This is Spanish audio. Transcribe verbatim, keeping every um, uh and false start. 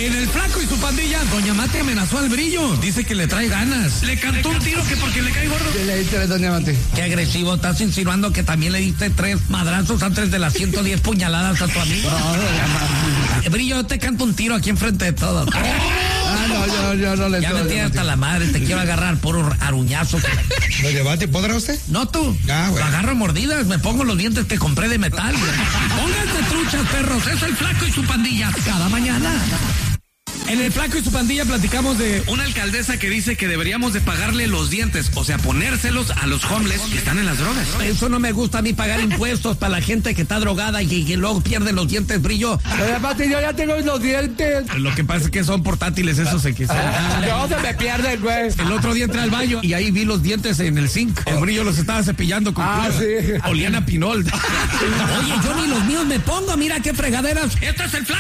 En el Flaco y su pandilla, doña Mate amenazó al Brillo. Dice que le trae ganas. Le cantó un tiro que porque le cae gordo. ¿Qué le diste, doña Mate? Qué agresivo, estás insinuando que también le diste tres madrazos antes de las ciento diez puñaladas a tu amigo. No, doña Mate. Brillo, yo te canto un tiro aquí enfrente de todos. Ah, no, yo, yo no le Ya me doña tienes Mate. hasta la madre, te quiero agarrar puro aruñazo. Doña Mate, ¿podrá usted? No tú. Ah, bueno. Lo agarro a mordidas, me pongo los dientes que compré de metal. Pónganse truchas, perros. Es el Flaco y su pandilla. Cada mañana. En el Flaco y su pandilla platicamos de una alcaldesa que dice que deberíamos de pagarle los dientes, o sea, ponérselos a los homeless que están en las drogas. Eso no me gusta a mí, pagar impuestos para la gente que está drogada y que, que luego pierde los dientes, Brillo. Doña Mate, yo ya tengo los dientes. Lo que pasa es que son portátiles, esos se quizá. No se me pierden, güey. El otro día entré al baño y ahí vi los dientes en el zinc. El Brillo los estaba cepillando con Ah, cloro. sí. Olían a pinol. Oye, yo ni los míos me pongo, mira qué fregaderas. Esto es el Flaco.